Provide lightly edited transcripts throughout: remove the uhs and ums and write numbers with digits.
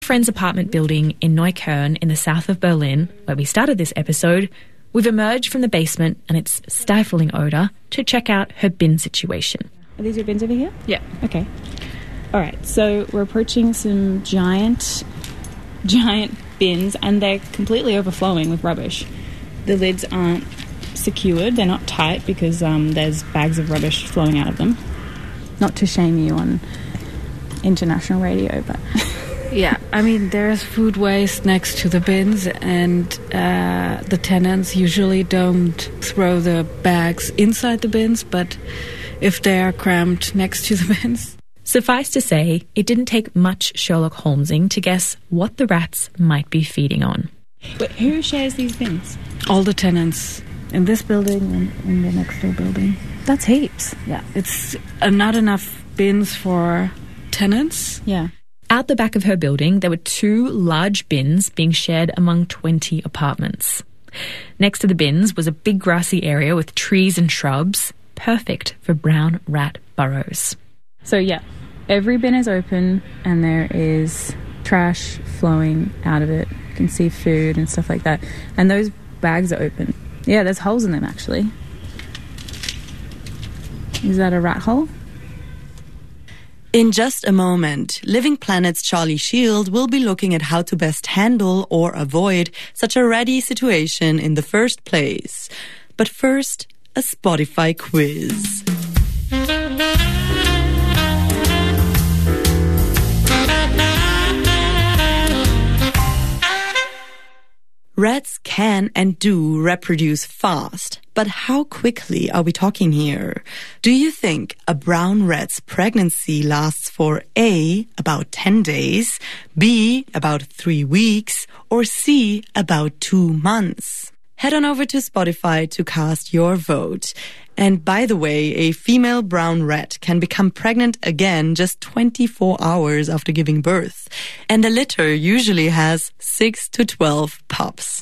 friend's apartment building in Neukölln in the south of Berlin, where we started this episode, we've emerged from the basement and its stifling odour to check out her bin situation. Are these your bins over here? Yeah. Okay. All right, so we're approaching some giant bins, and they're completely overflowing with rubbish. The lids aren't secured, they're not tight because there's bags of rubbish flowing out of them. Not to shame you on international radio, but... Yeah, I mean, there's food waste next to the bins, and the tenants usually don't throw the bags inside the bins, but if they are crammed next to the bins. Suffice to say, it didn't take much Sherlock Holmesing to guess what the rats might be feeding on. But who shares these bins? All the tenants in this building and in the next door building. That's heaps. Yeah, it's not enough bins for tenants. Yeah. Out the back of her building, there were 2 large bins being shared among 20 apartments. Next to the bins was a big grassy area with trees and shrubs, perfect for brown rat burrows. So yeah, every bin is open and there is trash flowing out of it. You can see food and stuff like that. And those bags are open. Yeah, there's holes in them actually. Is that a rat hole? In just a moment, Living Planet's Charlie Shield will be looking at how to best handle or avoid such a ratty situation in the first place. But first, a Spotify quiz. Rats can and do reproduce fast, but how quickly are we talking here? Do you think a brown rat's pregnancy lasts for A, about 10 days, B, about 3 weeks, or C, about 2 months? Head on over to Spotify to cast your vote. And by the way, a female brown rat can become pregnant again just 24 hours after giving birth. And a litter usually has 6 to 12 pups.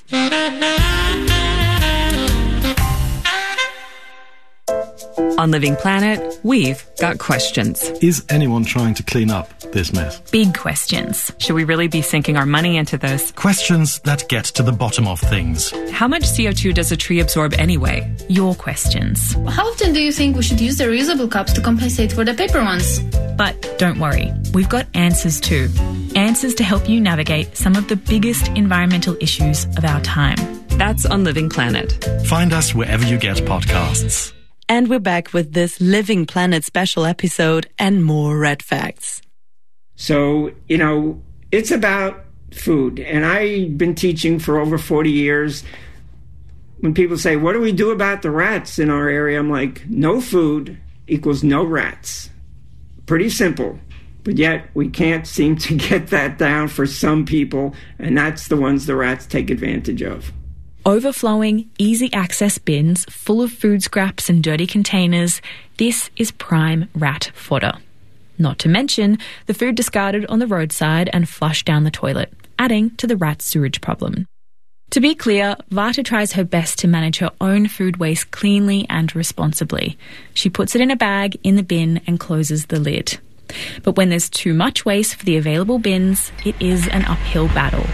On Living Planet, we've got questions. Is anyone trying to clean up this mess? Big questions. Should we really be sinking our money into this? Questions that get to the bottom of things. How much CO2 does a tree absorb anyway? Your questions. How often do you think we should use the reusable cups to compensate for the paper ones? But don't worry, we've got answers too. Answers to help you navigate some of the biggest environmental issues of our time. That's on Living Planet. Find us wherever you get podcasts. And we're back with this Living Planet special episode and more rat facts. So, it's about food. And I've been teaching for over 40 years. When people say, what do we do about the rats in our area? I'm like, no food equals no rats. Pretty simple. But yet we can't seem to get that down for some people. And that's the ones the rats take advantage of. Overflowing, easy-access bins full of food scraps and dirty containers, this is prime rat fodder. Not to mention the food discarded on the roadside and flushed down the toilet, adding to the rat sewage problem. To be clear, Vata tries her best to manage her own food waste cleanly and responsibly. She puts it in a bag in the bin and closes the lid. But when there's too much waste for the available bins, it is an uphill battle.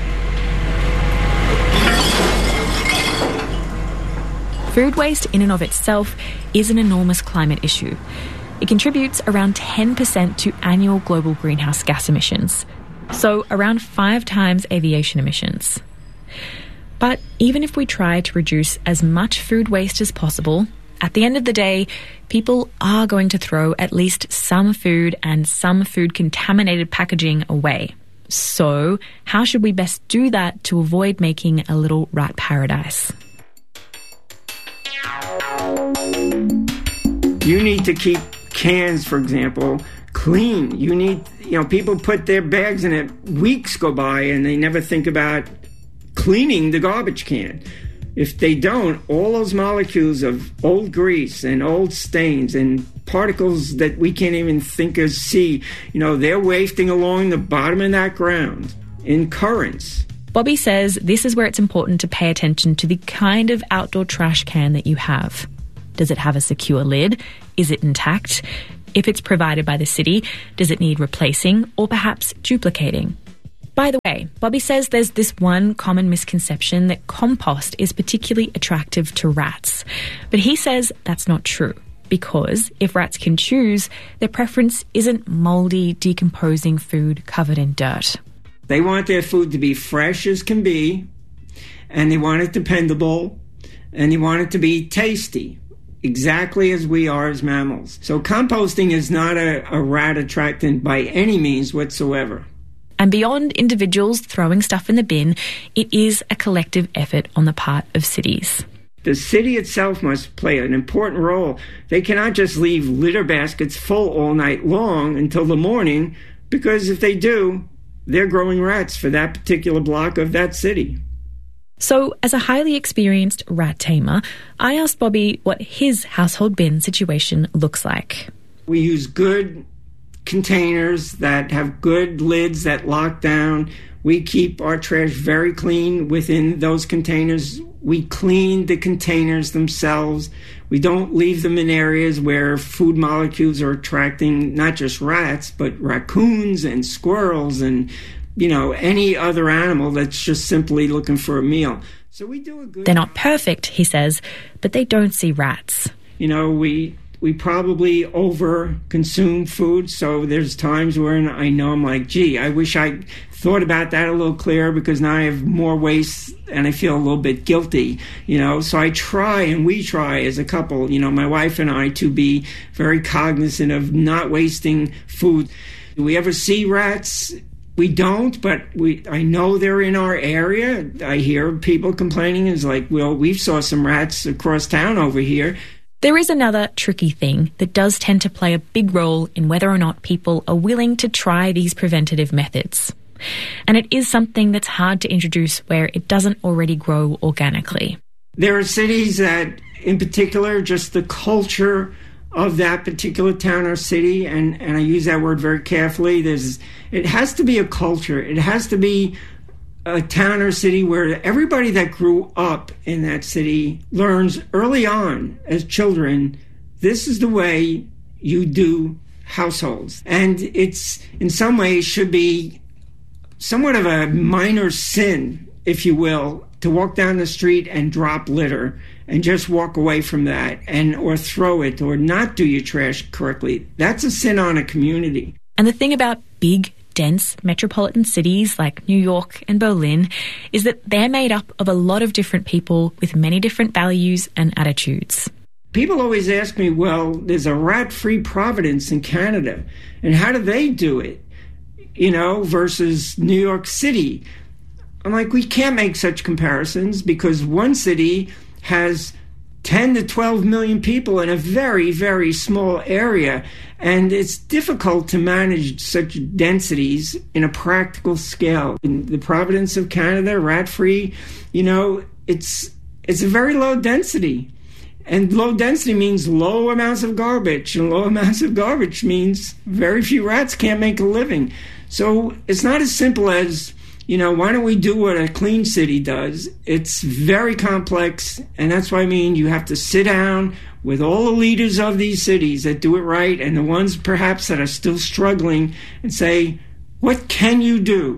Food waste in and of itself is an enormous climate issue. It contributes around 10% to annual global greenhouse gas emissions, so around 5 times aviation emissions. But even if we try to reduce as much food waste as possible, at the end of the day, people are going to throw at least some food and some food-contaminated packaging away. So how should we best do that to avoid making a little rat paradise? You need to keep cans, for example, clean. You need, people put their bags in it, weeks go by and they never think about cleaning the garbage can. If they don't, all those molecules of old grease and old stains and particles that we can't even think or see, they're wafting along the bottom of that ground in currents. Bobby says this is where it's important to pay attention to the kind of outdoor trash can that you have. Does it have a secure lid? Is it intact? If it's provided by the city, does it need replacing or perhaps duplicating? By the way, Bobby says there's this one common misconception that compost is particularly attractive to rats. But he says that's not true, because if rats can choose, their preference isn't mouldy, decomposing food covered in dirt. They want their food to be fresh as can be, and they want it dependable, and they want it to be tasty, exactly as we are as mammals. So composting is not a rat attractant by any means whatsoever. And beyond individuals throwing stuff in the bin, it is a collective effort on the part of cities. The city itself must play an important role. They cannot just leave litter baskets full all night long until the morning, because if they do, they're growing rats for that particular block of that city. So, as a highly experienced rat tamer, I asked Bobby what his household bin situation looks like. We use good containers that have good lids that lock down. We keep our trash very clean within those containers. We clean the containers themselves. We don't leave them in areas where food molecules are attracting not just rats, but raccoons and squirrels and, any other animal that's just simply looking for a meal. So we do a good... They're not perfect, he says, but they don't see rats. We probably over-consume food, so there's times when I know I'm like, gee, I wish I thought about that a little clearer, because now I have more waste and I feel a little bit guilty, So I try, and we try as a couple, my wife and I, to be very cognizant of not wasting food. Do we ever see rats? We don't, but I know they're in our area. I hear people complaining. It's like, well, we saw some rats across town over here. There is another tricky thing that does tend to play a big role in whether or not people are willing to try these preventative methods. And it is something that's hard to introduce where it doesn't already grow organically. There are cities that, in particular, just the culture of that particular town or city, and I use that word very carefully, it has to be a culture. It has to be a town or city where everybody that grew up in that city learns early on as children, this is the way you do households. And it's, in some ways, should be somewhat of a minor sin, if you will, to walk down the street and drop litter and just walk away from that, or throw it, or not do your trash correctly. That's a sin on a community. And the thing about big, dense metropolitan cities like New York and Berlin is that they're made up of a lot of different people with many different values and attitudes. People always ask me, well, there's a rat-free Providence in Canada, and how do they do it, versus New York City? I'm like, we can't make such comparisons, because one city has 10 to 12 million people in a very, very small area, and it's difficult to manage such densities in a practical scale. In the Providence of Canada, rat-free, it's a very low density. And low density means low amounts of garbage, and low amounts of garbage means very few rats can't make a living. So it's not as simple as, why don't we do what a clean city does? It's very complex, and that's why you have to sit down with all the leaders of these cities that do it right, and the ones perhaps that are still struggling, and say, what can you do?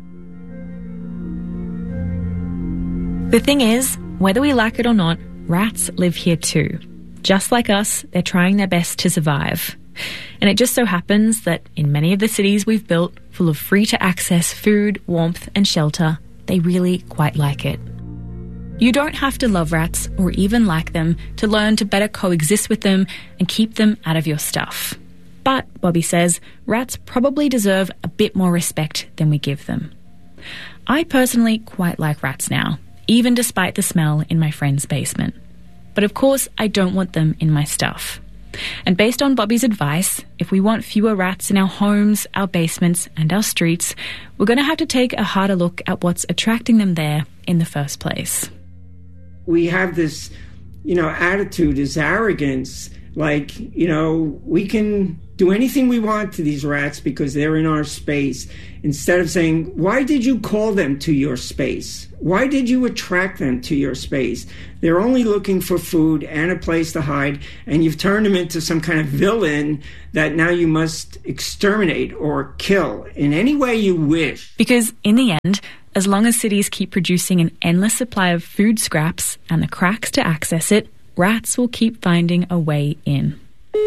The thing is, whether we like it or not, rats live here too. Just like us, they're trying their best to survive. And it just so happens that in many of the cities we've built, full of free-to-access food, warmth and shelter, they really quite like it. You don't have to love rats or even like them to learn to better coexist with them and keep them out of your stuff. But, Bobby says, rats probably deserve a bit more respect than we give them. I personally quite like rats now, even despite the smell in my friend's basement. But of course, I don't want them in my stuff. And based on Bobby's advice, if we want fewer rats in our homes, our basements and our streets, we're going to have to take a harder look at what's attracting them there in the first place. We have this, attitude, this arrogance, Like, we can do anything we want to these rats because they're in our space, instead of saying, why did you call them to your space? Why did you attract them to your space? They're only looking for food and a place to hide, and you've turned them into some kind of villain that now you must exterminate or kill in any way you wish. Because in the end, as long as cities keep producing an endless supply of food scraps and the cracks to access it, rats will keep finding a way in.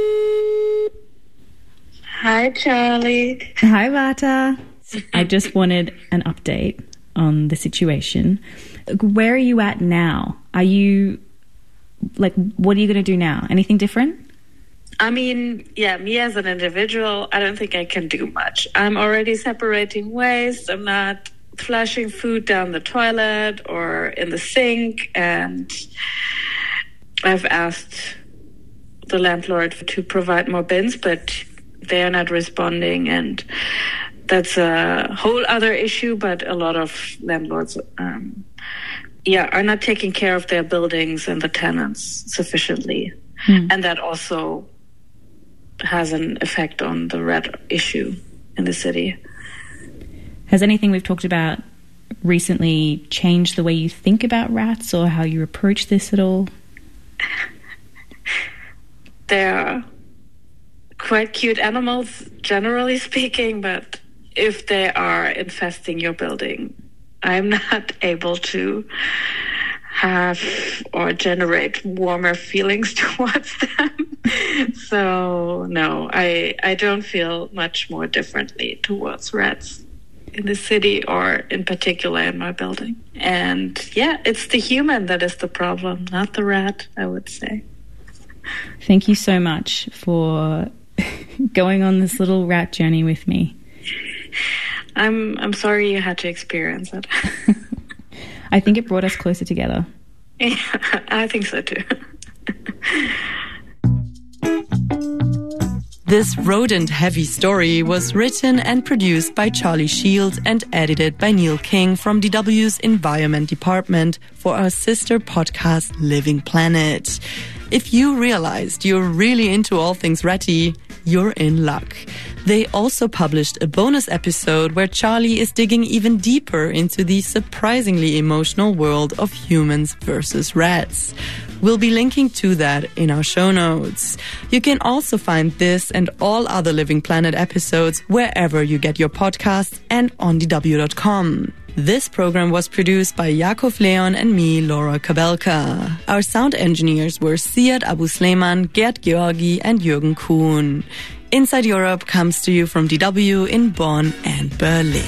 Hi, Charlie. Hi, Vata. I just wanted an update on the situation. Where are you at now? Are you, what are you going to do now? Anything different? I mean, me as an individual, I don't think I can do much. I'm already separating waste. I'm not flushing food down the toilet or in the sink. And I've asked the landlord to provide more bins, but they are not responding. And that's a whole other issue, but a lot of landlords are not taking care of their buildings and the tenants sufficiently. And that also has an effect on the rat issue in the city. Has anything we've talked about recently changed the way you think about rats or how you approach this at all? They're quite cute animals, generally speaking, but if they are infesting your building, I'm not able to have or generate warmer feelings towards them. So, no, I don't feel much more differently towards rats in the city or in particular in my building. And it's the human that is the problem, not the rat, I would say. Thank you so much for going on this little rat journey with me. I'm sorry you had to experience it. I think it brought us closer together. Yeah, I think so too. This rodent-heavy story was written and produced by Charlie Shields and edited by Neil King from DW's Environment Department for our sister podcast Living Planet. If you realized you're really into all things ratty, you're in luck. They also published a bonus episode where Charlie is digging even deeper into the surprisingly emotional world of humans versus rats. We'll be linking to that in our show notes. You can also find this and all other Living Planet episodes wherever you get your podcasts and on DW.com. This program was produced by Yakov Leon and me, Laura Kabelka. Our sound engineers were Siad Abu Sleiman, Gerd Georgi and Jürgen Kuhn. Inside Europe comes to you from DW in Bonn and Berlin.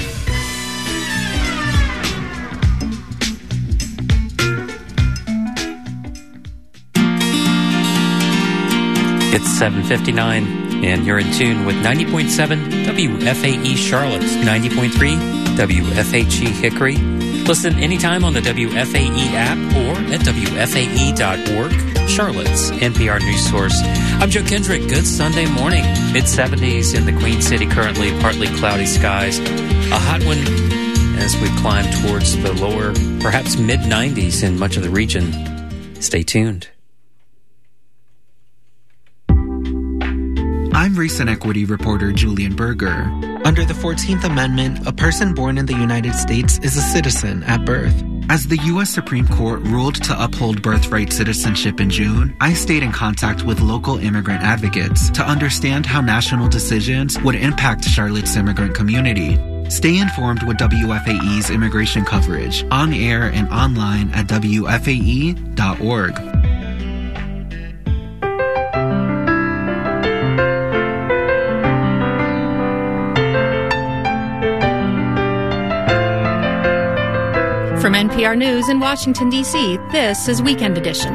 It's 7:59, and you're in tune with 90.7 WFAE Charlotte, 90.3 WFHE Hickory. Listen anytime on the WFAE app or at WFAE.org, Charlotte's NPR news source. I'm Joe Kendrick. Good Sunday morning. Mid-70s in the Queen City currently, partly cloudy skies. A hot one as we climb towards the lower, perhaps mid-90s in much of the region. Stay tuned. I'm recent equity reporter Julian Berger. Under the 14th Amendment, a person born in the United States is a citizen at birth. As the U.S. Supreme Court ruled to uphold birthright citizenship in June, I stayed in contact with local immigrant advocates to understand how national decisions would impact Charlotte's immigrant community. Stay informed with WFAE's immigration coverage, on air and online at WFAE.org. From NPR News in Washington, D.C., this is Weekend Edition.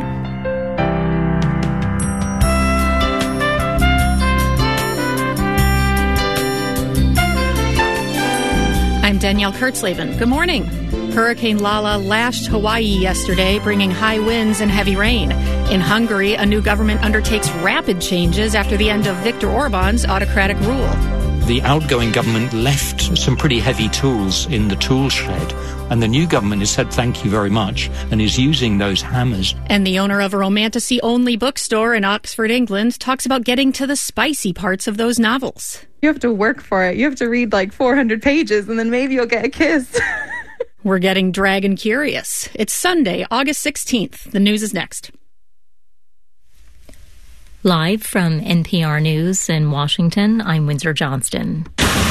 I'm Danielle Kurtzleben. Good morning. Hurricane Lala lashed Hawaii yesterday, bringing high winds and heavy rain. In Hungary, a new government undertakes rapid changes after the end of Viktor Orban's autocratic rule. The outgoing government left some pretty heavy tools in the tool shed, and the new government has said thank you very much and is using those hammers. And the owner of a romantasy-only bookstore in Oxford, England, talks about getting to the spicy parts of those novels. You have to work for it. You have to read like 400 pages and then maybe you'll get a kiss. We're getting dragon curious. It's Sunday, August 16th. The news is next. Live from NPR News in Washington, I'm Windsor Johnston.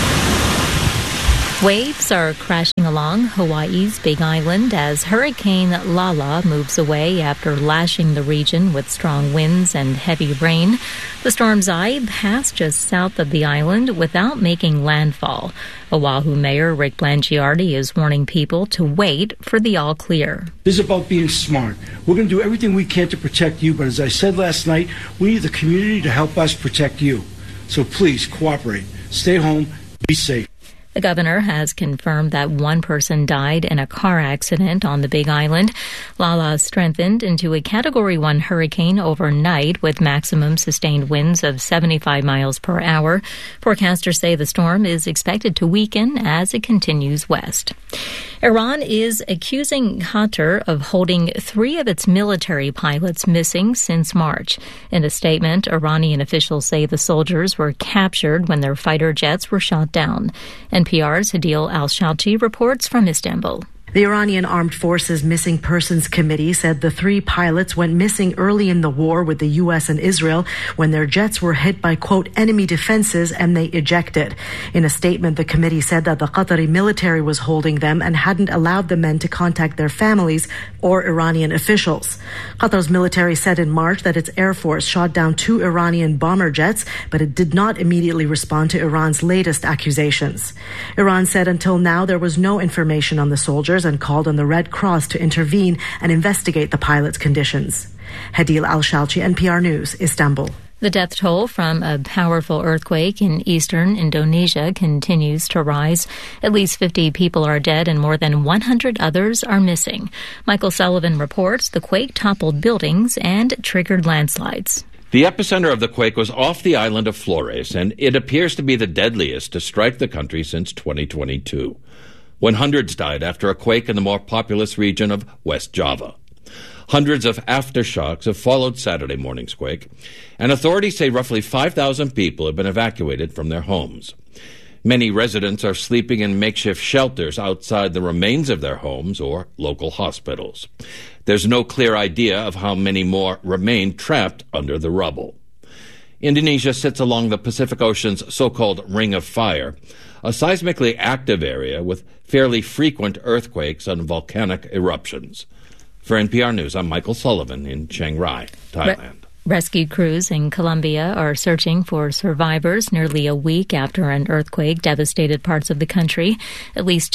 Waves are crashing along Hawaii's Big Island as Hurricane Lala moves away after lashing the region with strong winds and heavy rain. The storm's eye passed just south of the island without making landfall. Oahu Mayor Rick Blangiardi is warning people to wait for the all clear. This is about being smart. We're going to do everything we can to protect you, but as I said last night, we need the community to help us protect you. So please cooperate. Stay home. Be safe. The governor has confirmed that one person died in a car accident on the Big Island. Lala strengthened into a Category 1 hurricane overnight with maximum sustained winds of 75 miles per hour. Forecasters say the storm is expected to weaken as it continues west. Iran is accusing Qatar of holding 3 of its military pilots missing since March. In a statement, Iranian officials say the soldiers were captured when their fighter jets were shot down. NPR's Hadil Al-Shalti reports from Istanbul. The Iranian Armed Forces Missing Persons Committee said the 3 pilots went missing early in the war with the U.S. and Israel when their jets were hit by, quote, enemy defenses and they ejected. In a statement, the committee said that the Qatari military was holding them and hadn't allowed the men to contact their families or Iranian officials. Qatar's military said in March that its air force shot down 2 Iranian bomber jets, but it did not immediately respond to Iran's latest accusations. Iran said until now there was no information on the soldiers and called on the Red Cross to intervene and investigate the pilot's conditions. Hadil Al-Shalchi, NPR News, Istanbul. The death toll from a powerful earthquake in eastern Indonesia continues to rise. At least 50 people are dead and more than 100 others are missing. Michael Sullivan reports the quake toppled buildings and triggered landslides. The epicenter of the quake was off the island of Flores, and it appears to be the deadliest to strike the country since 2022. When hundreds died after a quake in the more populous region of West Java. Hundreds of aftershocks have followed Saturday morning's quake, and authorities say roughly 5,000 people have been evacuated from their homes. Many residents are sleeping in makeshift shelters outside the remains of their homes or local hospitals. There's no clear idea of how many more remain trapped under the rubble. Indonesia sits along the Pacific Ocean's so-called Ring of Fire, a seismically active area with fairly frequent earthquakes and volcanic eruptions. For NPR News, I'm Michael Sullivan in Chiang Rai, Thailand. Rescue crews in Colombia are searching for survivors nearly a week after an earthquake devastated parts of the country. At least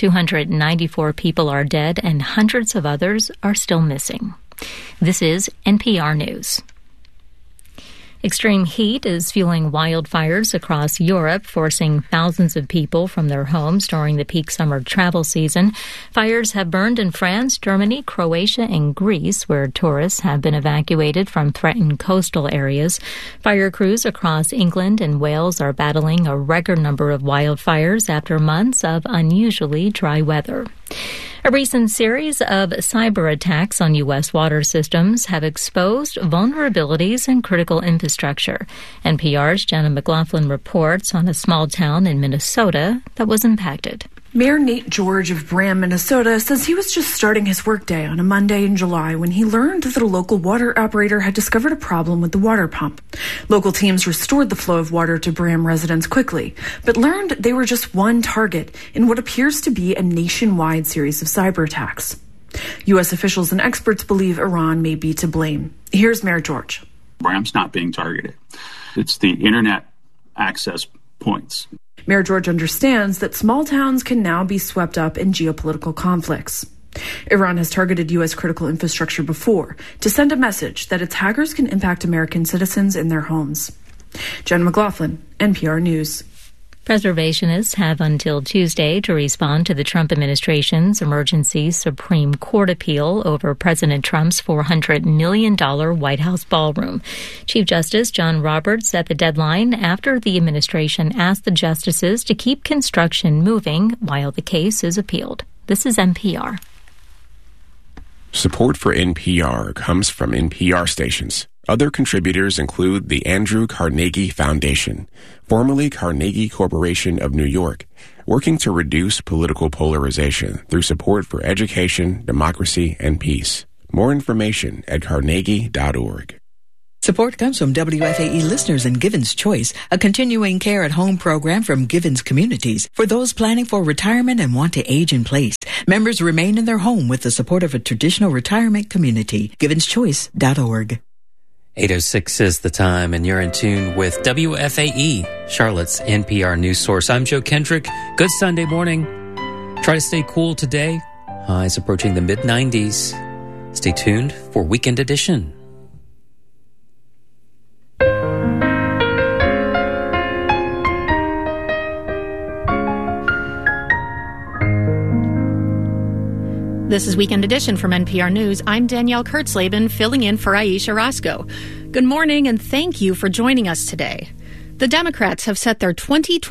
294 people are dead and hundreds of others are still missing. This is NPR News. Extreme heat is fueling wildfires across Europe, forcing thousands of people from their homes during the peak summer travel season. Fires have burned in France, Germany, Croatia, and Greece, where tourists have been evacuated from threatened coastal areas. Fire crews across England and Wales are battling a record number of wildfires after months of unusually dry weather. A recent series of cyber attacks on U.S. water systems have exposed vulnerabilities in critical infrastructure. NPR's Jenna McLaughlin reports on a small town in Minnesota that was impacted. Mayor Nate George of Bram, Minnesota, says he was just starting his workday on a Monday in July when he learned that a local water operator had discovered a problem with the water pump. Local teams restored the flow of water to Bram residents quickly, but learned they were just one target in what appears to be a nationwide series of cyber attacks. U.S. officials and experts believe Iran may be to blame. Here's Mayor George. Bram's not being targeted. It's the internet access points. Mayor George understands that small towns can now be swept up in geopolitical conflicts. Iran has targeted U.S. critical infrastructure before to send a message that its hackers can impact American citizens in their homes. Jen McLaughlin, NPR News. Preservationists have until Tuesday to respond to the Trump administration's emergency Supreme Court appeal over President Trump's $400 million White House ballroom. Chief Justice John Roberts set the deadline after the administration asked the justices to keep construction moving while the case is appealed. This is NPR. Support for NPR comes from NPR stations. Other contributors include the Andrew Carnegie Foundation, formerly Carnegie Corporation of New York, working to reduce political polarization through support for education, democracy, and peace. More information at carnegie.org. Support comes from WFAE listeners and Givens Choice, a continuing care at home program from Givens Communities for those planning for retirement and want to age in place. Members remain in their home with the support of a traditional retirement community. GivensChoice.org. 8:06 is the time, and you're in tune with WFAE, Charlotte's NPR news source. I'm Joe Kendrick. Good Sunday morning. Try to stay cool today. Highs approaching the mid-90s. Stay tuned for Weekend Edition. This is Weekend Edition from NPR News. I'm Danielle Kurtzleben, filling in for Aisha Roscoe. Good morning, and thank you for joining us today. The Democrats have set their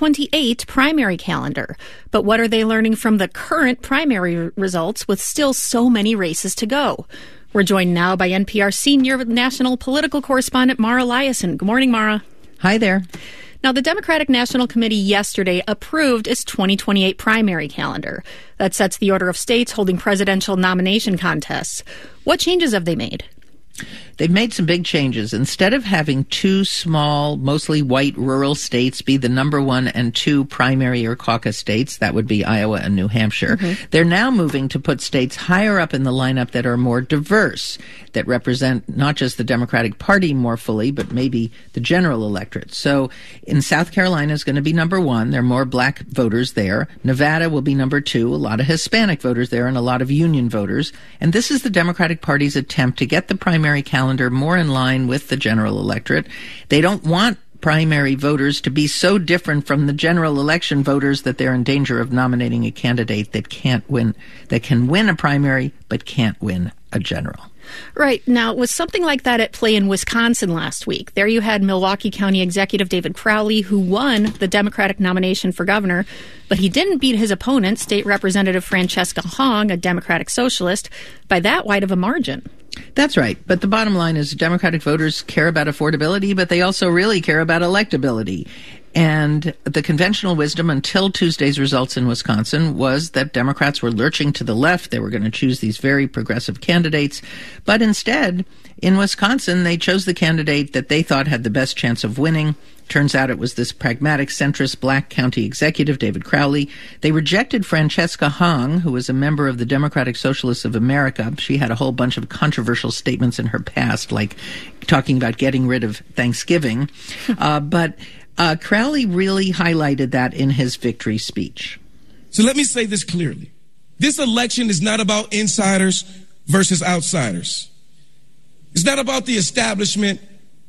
2028 primary calendar. But what are they learning from the current primary results with still so many races to go? We're joined now by NPR senior national political correspondent Mara Liasson. Good morning, Mara. Hi there. Now, the Democratic National Committee yesterday approved its 2028 primary calendar. That sets the order of states holding presidential nomination contests. What changes have they made? They've made some big changes. Instead of having two small, mostly white rural states be the number 1 and 2 primary or caucus states, that would be Iowa and New Hampshire, they're now moving to put states higher up in the lineup that are more diverse, that represent not just the Democratic Party more fully, but maybe the general electorate. So in South Carolina is going to be number 1. There are more black voters there. Nevada will be number 2. A lot of Hispanic voters there and a lot of union voters. And this is the Democratic Party's attempt to get the primary calendar more in line with the general electorate. They don't want primary voters to be so different from the general election voters that they're in danger of nominating a candidate that can win a primary but can't win a general. Right. Now, was something like that at play in Wisconsin last week? There you had Milwaukee County Executive David Crowley, who won the Democratic nomination for governor, but he didn't beat his opponent, State Representative Francesca Hong, a Democratic socialist, by that wide of a margin. That's right. But the bottom line is Democratic voters care about affordability, but they also really care about electability. And the conventional wisdom until Tuesday's results in Wisconsin was that Democrats were lurching to the left. They were going to choose these very progressive candidates. But instead, in Wisconsin, they chose the candidate that they thought had the best chance of winning. Turns out it was this pragmatic centrist black county executive, David Crowley. They rejected Francesca Hong, who was a member of the Democratic Socialists of America. She had a whole bunch of controversial statements in her past, like talking about getting rid of Thanksgiving. But Crowley really highlighted that in his victory speech. So let me say this clearly. This election is not about insiders versus outsiders. It's not about the establishment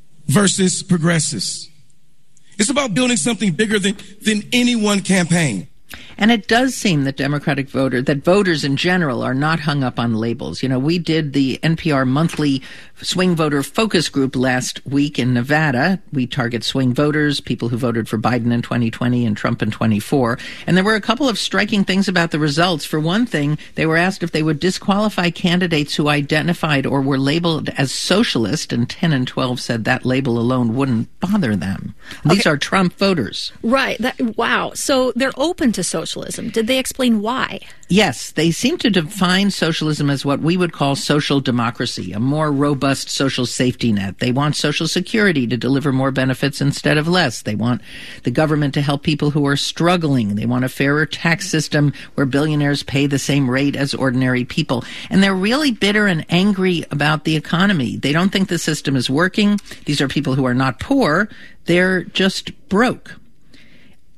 versus progressives. It's about building something bigger than any one campaign. And it does seem that voters in general are not hung up on labels. You know, we did the NPR monthly swing voter focus group last week in Nevada. We target swing voters, people who voted for Biden in 2020 and Trump in 24. And there were a couple of striking things about the results. For one thing, they were asked if they would disqualify candidates who identified or were labeled as socialist, and 10 and 12 said that label alone wouldn't bother them. These are Trump voters. Right. Wow. So they're open to socialism. Did they explain why? Yes, they seem to define socialism as what we would call social democracy, a more robust social safety net. They want Social Security to deliver more benefits instead of less. They want the government to help people who are struggling. They want a fairer tax system where billionaires pay the same rate as ordinary people. And they're really bitter and angry about the economy. They don't think the system is working. These are people who are not poor. They're just broke.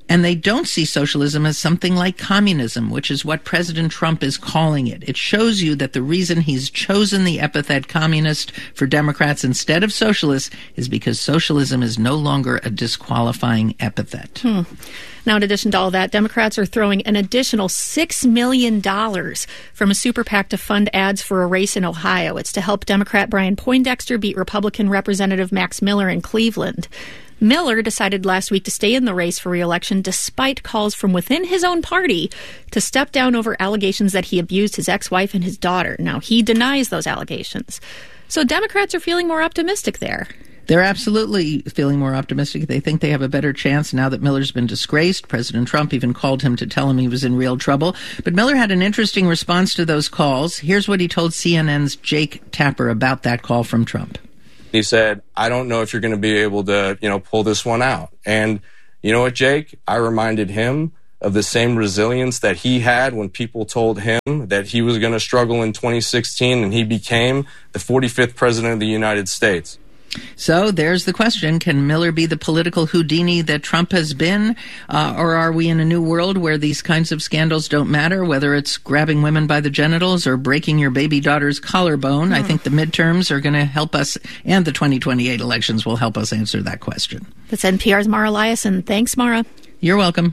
And they don't see socialism as something like communism, which is what President Trump is calling it. It shows you that the reason he's chosen the epithet communist for Democrats instead of socialist is because socialism is no longer a disqualifying epithet. Now, in addition to all that, Democrats are throwing an additional $6 million from a super PAC to fund ads for a race in Ohio. It's to help Democrat Brian Poindexter beat Republican Representative Max Miller in Cleveland. Miller decided last week to stay in the race for re-election despite calls from within his own party to step down over allegations that he abused his ex-wife and his daughter. Now, he denies those allegations. So Democrats are feeling more optimistic there. They're absolutely feeling more optimistic. They think they have a better chance now that Miller's been disgraced. President Trump even called him to tell him he was in real trouble. But Miller had an interesting response to those calls. Here's what he told CNN's Jake Tapper about that call from Trump. He said, I don't know if you're going to be able to, pull this one out. And you know what, Jake? I reminded him of the same resilience that he had when people told him that he was going to struggle in 2016 and he became the 45th president of the United States. So there's the question. Can Miller be the political Houdini that Trump has been? Or are we in a new world where these kinds of scandals don't matter, whether it's grabbing women by the genitals or breaking your baby daughter's collarbone? I think the midterms are going to help us, and the 2028 elections will help us answer that question. That's NPR's Mara Liasson. Thanks, Mara. You're welcome.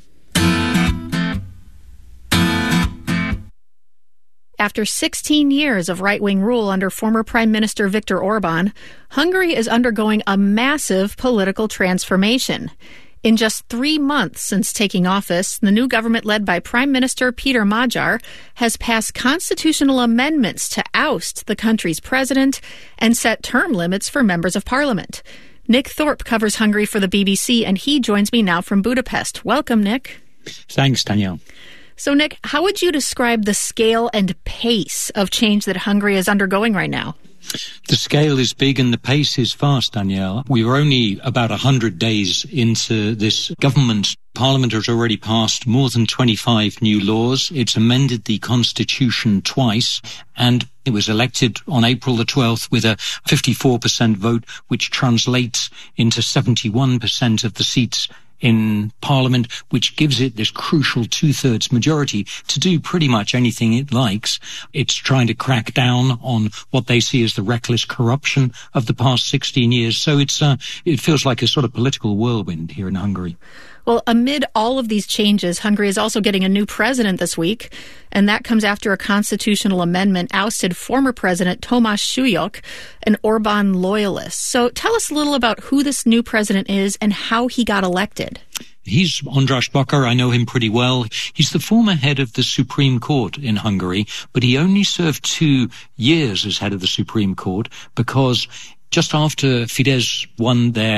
After 16 years of right-wing rule under former Prime Minister Viktor Orban, Hungary is undergoing a massive political transformation. In just 3 months since taking office, the new government led by Prime Minister Peter Magyar has passed constitutional amendments to oust the country's president and set term limits for members of parliament. Nick Thorpe covers Hungary for the BBC, and he joins me now from Budapest. Welcome, Nick. Thanks, Danielle. So, Nick, how would you describe the scale and pace of change that Hungary is undergoing right now? The scale is big and the pace is fast, Danielle. We were only about 100 days into this government. Parliament has already passed more than 25 new laws. It's amended the constitution twice, and it was elected on April the 12th with a 54% vote, which translates into 71% of the seats in Parliament, which gives it this crucial two-thirds majority to do pretty much anything it likes. It's trying to crack down on what they see as the reckless corruption of the past 16 years. So it feels like a sort of political whirlwind here in Hungary. Well, amid all of these changes, Hungary is also getting a new president this week, and that comes after a constitutional amendment ousted former President Tomáš Súlyog, an Orban loyalist. So tell us a little about who this new president is and how he got elected. He's András Bokar. I know him pretty well. He's the former head of the Supreme Court in Hungary, but he only served 2 years as head of the Supreme Court because just after Fidesz won their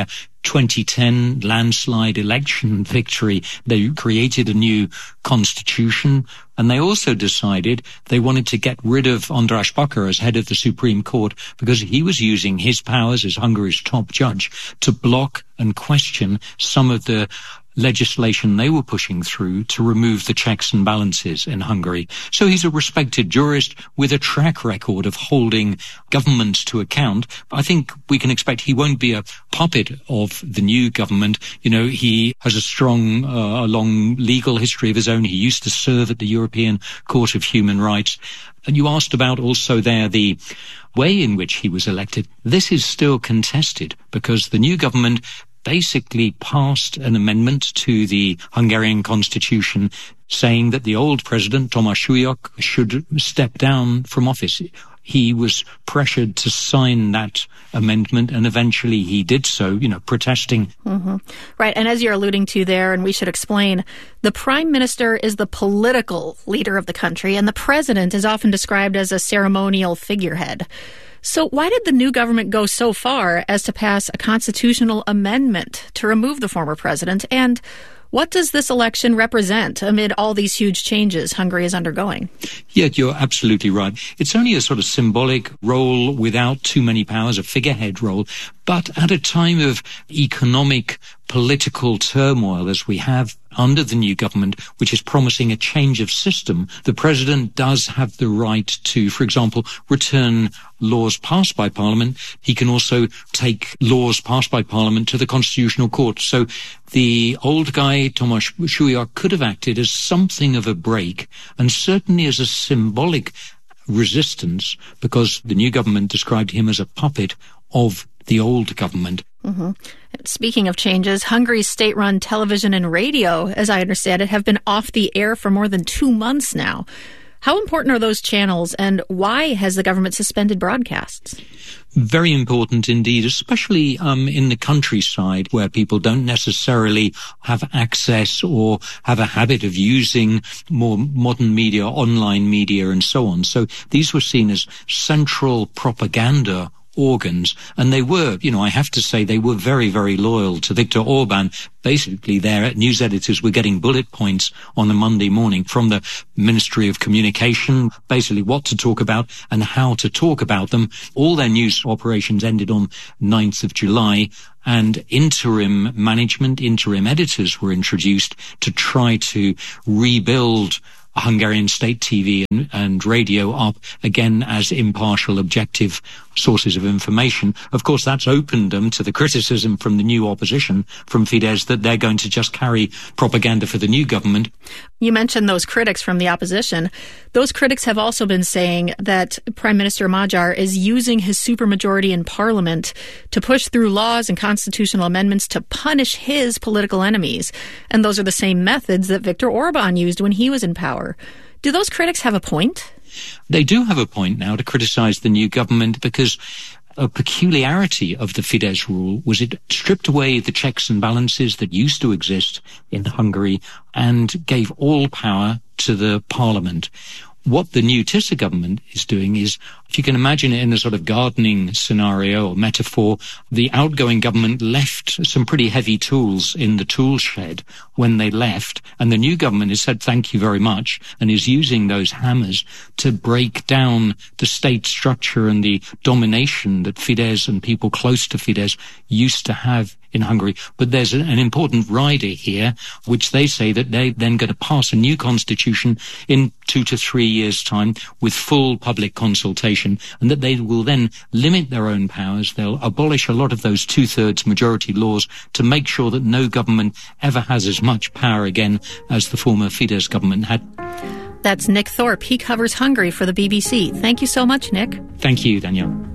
2010 landslide election victory, they created a new constitution, and they also decided they wanted to get rid of András Bokar as head of the Supreme Court because he was using his powers as Hungary's top judge to block and question some of the legislation they were pushing through to remove the checks and balances in Hungary. So he's a respected jurist with a track record of holding governments to account. I think we can expect he won't be a puppet of the new government. You know, he has a long legal history of his own. He used to serve at the European Court of Human Rights. And you asked about also there the way in which he was elected. This is still contested because the new government basically passed an amendment to the Hungarian constitution saying that the old president, Tomáš Súlyog, should step down from office. He was pressured to sign that amendment, and eventually he did so, protesting. Mm-hmm. Right, and as you're alluding to there, and we should explain, the prime minister is the political leader of the country, and the president is often described as a ceremonial figurehead. So why did the new government go so far as to pass a constitutional amendment to remove the former president? And what does this election represent amid all these huge changes Hungary is undergoing? Yeah, you're absolutely right. It's only a sort of symbolic role without too many powers, a figurehead role. But at a time of economic, political turmoil, as we have under the new government, which is promising a change of system, the president does have the right to, for example, return laws passed by Parliament. He can also take laws passed by Parliament to the Constitutional Court. So the old guy, Tomasz Shuyak, could have acted as something of a break, and certainly as a symbolic resistance, because the new government described him as a puppet of the old government. Mm-hmm. Speaking of changes, Hungary's state-run television and radio, as I understand it, have been off the air for more than 2 months now. How important are those channels, and why has the government suspended broadcasts? Very important indeed, especially in the countryside where people don't necessarily have access or have a habit of using more modern media, online media, and so on. So these were seen as central propaganda organs, and they were, I have to say, they were very, very loyal to Viktor Orban. Basically, their news editors were getting bullet points on a Monday morning from the Ministry of Communication, basically what to talk about and how to talk about them. All their news operations ended on 9th of July, and interim management, interim editors were introduced to try to rebuild Hungarian state TV and radio up again as impartial, objective sources of information. Of course, that's opened them to the criticism from the new opposition, from Fidesz, that they're going to just carry propaganda for the new government. You mentioned those critics from the opposition. Those critics have also been saying that Prime Minister Magyar is using his supermajority in parliament to push through laws and constitutional amendments to punish his political enemies. And those are the same methods that Viktor Orban used when he was in power. Do those critics have a point? They do have a point now to criticize the new government, because a peculiarity of the Fidesz rule was it stripped away the checks and balances that used to exist in Hungary and gave all power to the parliament. What the new Tisza government is doing is, if you can imagine it in a sort of gardening scenario or metaphor, the outgoing government left some pretty heavy tools in the tool shed when they left, and the new government has said thank you very much and is using those hammers to break down the state structure and the domination that Fidesz and people close to Fidesz used to have in Hungary. But there's an important rider here, which they say that they're then going to pass a new constitution in 2 to 3 years' time with full public consultation, and that they will then limit their own powers. They'll abolish a lot of those 2/3 majority laws to make sure that no government ever has as much power again as the former Fidesz government had. That's Nick Thorpe. He covers Hungary for the BBC. Thank you so much, Nick. Thank you, Danielle.